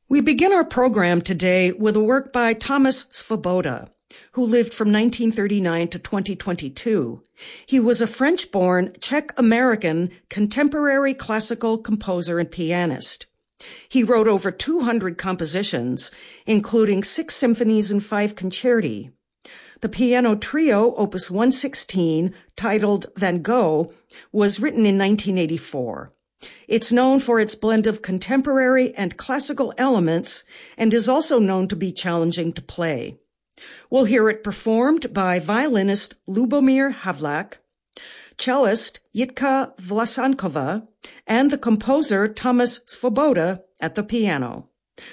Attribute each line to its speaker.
Speaker 1: We begin our program today with a work by Tamas Svoboda, who lived from 1939 to 2022. He was a French-born Czech-American contemporary classical composer and pianist. He wrote over 200 compositions, including 6 symphonies and 5 concerti. The piano trio, Opus 116, titled Van Gogh, was written in 1984. It's known for its blend of contemporary and classical elements and is also known to be challenging to play. We'll hear it performed by violinist Lubomir Havlak, cellist Jitka Vlasankova, and the composer Tamas Svoboda at the piano.